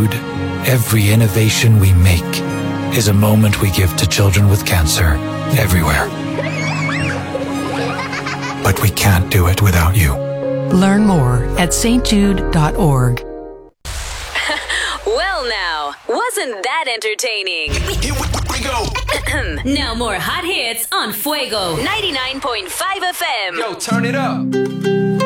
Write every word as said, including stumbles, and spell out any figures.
Every innovation we make is a moment we give to children with cancer everywhere. But we can't do it without you. Learn more at s t jude dot org. Well now, wasn't that entertaining? Here we go. Now more hot hits on Fuego ninety-nine point five F M. Yo, turn it up.